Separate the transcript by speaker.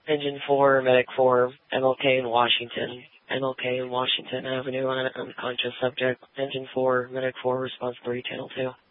Speaker 1: Engine 4, Medic 4, MLK in Washington. MLK in Washington Avenue, unconscious subject. Engine 4, Medic 4, response 3, channel 2.